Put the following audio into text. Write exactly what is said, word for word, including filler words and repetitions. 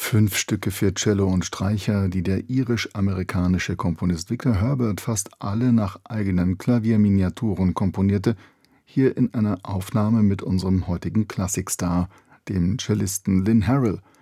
Fünf Stücke für Cello und Streicher, die der irisch-amerikanische Komponist Victor Herbert fast alle nach eigenen Klavierminiaturen komponierte, hier in einer Aufnahme mit unserem heutigen Klassikstar, dem Cellisten Lynn Harrell